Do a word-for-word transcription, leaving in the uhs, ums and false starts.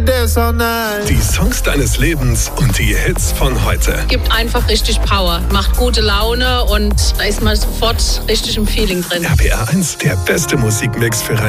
Die Songs deines Lebens und die Hits von heute. Gibt einfach richtig Power, macht gute Laune und da ist man sofort richtig im Feeling drin. R P R eins, der beste Musikmix für